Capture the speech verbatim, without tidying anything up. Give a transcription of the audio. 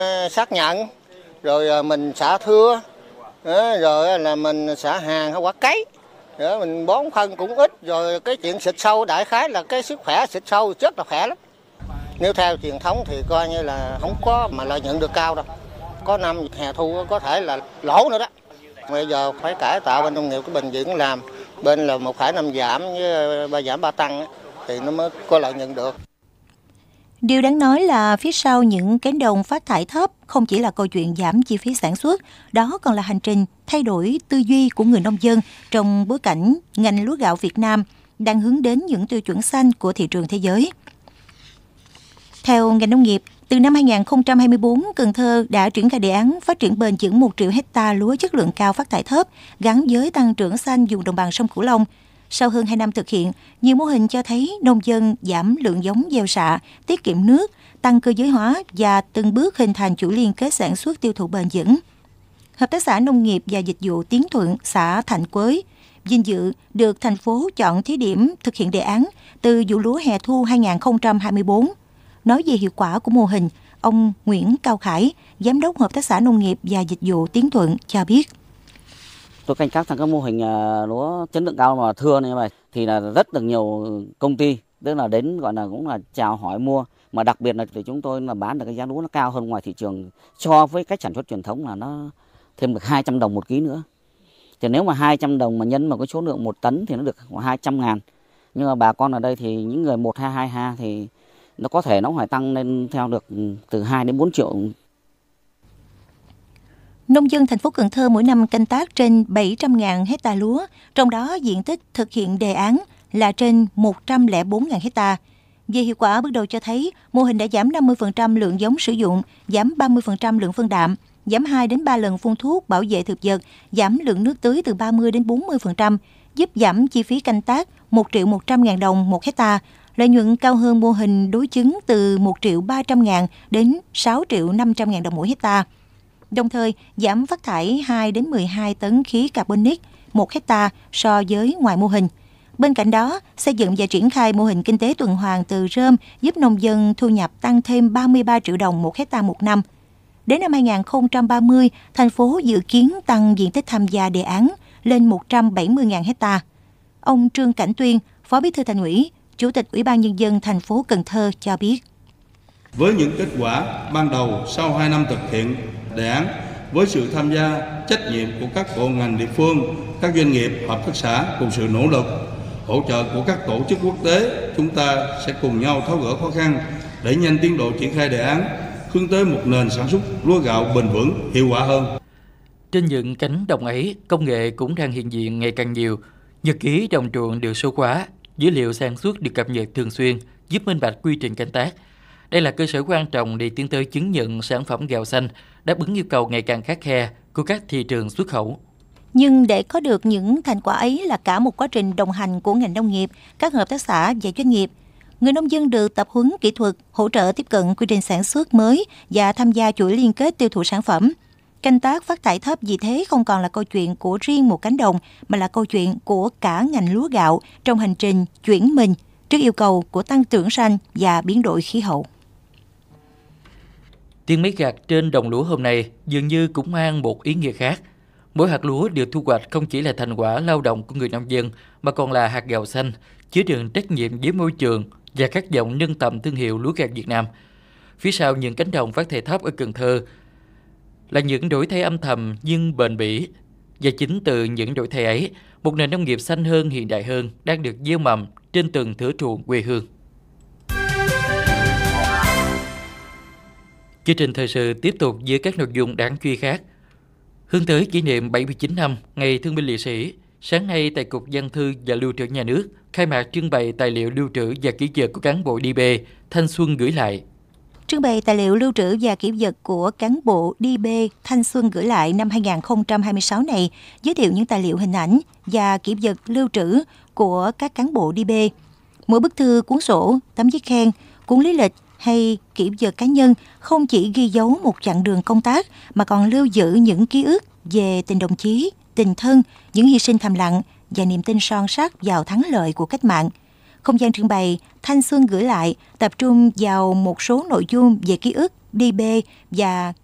Xác nhận, rồi mình xạ thưa, rồi là mình xạ hàng hay quả cấy, rồi mình bón phân cũng ít, rồi cái chuyện xịt sâu đại khái là cái sức khỏe xịt sâu rất là khỏe lắm. Nếu theo truyền thống thì coi như là không có mà lợi nhuận được cao đâu. Có năm hè thu có thể là lỗ nữa đó. Bây giờ phải cải tạo bên nông nghiệp cái bệnh viện làm, bên là một phẩy năm giảm với ba giảm ba tăng thì nó mới có lợi nhuận được. Điều đáng nói là phía sau những cánh đồng phát thải thấp không chỉ là câu chuyện giảm chi phí sản xuất, đó còn là hành trình thay đổi tư duy của người nông dân trong bối cảnh ngành lúa gạo Việt Nam đang hướng đến những tiêu chuẩn xanh của thị trường thế giới. Theo ngành nông nghiệp, từ năm hai không hai tư, Cần Thơ đã triển khai đề án phát triển bền vững một triệu hectare lúa chất lượng cao phát thải thấp gắn với tăng trưởng xanh vùng đồng bằng sông Cửu Long. Sau hơn hai năm thực hiện, nhiều mô hình cho thấy nông dân giảm lượng giống gieo xạ, tiết kiệm nước, tăng cơ giới hóa và từng bước hình thành chuỗi liên kết sản xuất tiêu thụ bền vững. Hợp tác xã Nông nghiệp và Dịch vụ Tiến Thuận, xã Thạnh Quới, vinh dự được thành phố chọn thí điểm thực hiện đề án từ vụ lúa hè thu hai không hai tư. Nói về hiệu quả của mô hình, ông Nguyễn Cao Khải, Giám đốc Hợp tác xã Nông nghiệp và Dịch vụ Tiến Thuận cho biết. Tôi canh tác thành các mô hình lúa chất lượng cao mà thưa như vậy thì là rất được nhiều công ty tức là đến gọi là cũng là chào hỏi mua, mà đặc biệt là thì chúng tôi là bán được cái giá lúa nó cao hơn ngoài thị trường so với cách sản xuất truyền thống là nó thêm được hai trăm đồng một ký nữa. Thì nếu mà hai trăm đồng mà nhân vào cái số lượng một tấn thì nó được khoảng hai trăm ngàn. Nhưng mà bà con ở đây thì những người một hai hai ha thì nó có thể nó phải tăng lên theo được từ hai đến bốn triệu. Nông dân thành phố Cần Thơ mỗi năm canh tác trên bảy trăm nghìn hectare lúa, trong đó diện tích thực hiện đề án là trên một trăm lẻ bốn nghìn hectare. Về hiệu quả bước đầu cho thấy, mô hình đã giảm năm mươi phần trăm lượng giống sử dụng, giảm ba mươi phần trăm lượng phân đạm, giảm hai đến ba lần phun thuốc bảo vệ thực vật, giảm lượng nước tưới từ ba mươi đến bốn mươi phần trăm, giúp giảm chi phí canh tác một triệu một trăm nghìn đồng một hectare, lợi nhuận cao hơn mô hình đối chứng từ một triệu ba trăm nghìn đến sáu triệu năm trăm nghìn đồng mỗi hectare. Đồng thời, giảm phát thải hai đến mười hai tấn khí carbonic một hectare so với ngoài mô hình. Bên cạnh đó, xây dựng và triển khai mô hình kinh tế tuần hoàn từ rơm giúp nông dân thu nhập tăng thêm ba mươi ba triệu đồng một hectare một năm. Đến năm hai không ba mươi, thành phố dự kiến tăng diện tích tham gia đề án lên một trăm bảy mươi nghìn hectare. Ông Trương Cảnh Tuyên, Phó Bí thư Thành ủy, Chủ tịch Ủy ban Nhân dân thành phố Cần Thơ cho biết. Với những kết quả ban đầu sau hai năm thực hiện đề án, với sự tham gia trách nhiệm của các bộ ngành địa phương, các doanh nghiệp, hợp tác xã cùng sự nỗ lực, hỗ trợ của các tổ chức quốc tế, chúng ta sẽ cùng nhau tháo gỡ khó khăn, đẩy nhanh tiến độ triển khai đề án, hướng tới một nền sản xuất lúa gạo bền vững, hiệu quả hơn. Trên những cánh đồng ấy, công nghệ cũng đang hiện diện ngày càng nhiều. Nhật ký đồng ruộng được số hóa, dữ liệu sản xuất được cập nhật thường xuyên, giúp minh bạch quy trình canh tác. Đây là cơ sở quan trọng để tiến tới chứng nhận sản phẩm gạo xanh, đáp ứng yêu cầu ngày càng khắt khe của các thị trường xuất khẩu. Nhưng để có được những thành quả ấy là cả một quá trình đồng hành của ngành nông nghiệp, các hợp tác xã và doanh nghiệp. Người nông dân được tập huấn kỹ thuật, hỗ trợ tiếp cận quy trình sản xuất mới và tham gia chuỗi liên kết tiêu thụ sản phẩm. Canh tác phát thải thấp vì thế không còn là câu chuyện của riêng một cánh đồng, mà là câu chuyện của cả ngành lúa gạo trong hành trình chuyển mình trước yêu cầu của tăng trưởng xanh và biến đổi khí hậu. Tiếng máy gặt trên đồng lúa hôm nay dường như cũng mang một ý nghĩa khác. Mỗi hạt lúa được thu hoạch không chỉ là thành quả lao động của người nông dân, mà còn là hạt gạo xanh, chứa đựng trách nhiệm với môi trường và khát vọng nâng tầm thương hiệu lúa gạo Việt Nam. Phía sau những cánh đồng phát thải thấp ở Cần Thơ là những đổi thay âm thầm nhưng bền bỉ. Và chính từ những đổi thay ấy, một nền nông nghiệp xanh hơn, hiện đại hơn đang được gieo mầm trên từng thửa ruộng quê hương. Chương trình thời sự tiếp tục với các nội dung đáng chú ý khác. Hướng tới kỷ niệm bảy mươi chín năm Ngày Thương binh Liệt sĩ, sáng nay tại Cục Văn thư và Lưu trữ Nhà nước khai mạc trưng bày tài liệu lưu trữ và kỷ vật của cán bộ đê bê Thanh Xuân gửi lại. Trưng bày tài liệu lưu trữ và kỷ vật của cán bộ đê bê Thanh Xuân gửi lại năm hai không hai sáu này giới thiệu những tài liệu hình ảnh và kỷ vật lưu trữ của các cán bộ đê bê. Mỗi bức thư, cuốn sổ, tấm giấy khen, cuốn lý lịch hay kỷ vật cá nhân không chỉ ghi dấu một chặng đường công tác mà còn lưu giữ những ký ức về tình đồng chí, tình thân, những hy sinh thầm lặng và niềm tin son sắt vào thắng lợi của cách mạng. Không gian trưng bày Thanh Xuân gửi lại tập trung vào một số nội dung về ký ức đê bê và